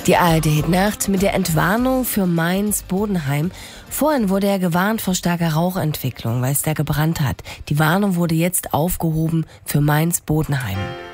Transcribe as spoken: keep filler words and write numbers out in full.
Die A R D-Nacht mit der Entwarnung für Mainz-Bodenheim. Vorhin wurde ja gewarnt vor starker Rauchentwicklung, weil es da gebrannt hat. Die Warnung wurde jetzt aufgehoben für Mainz-Bodenheim.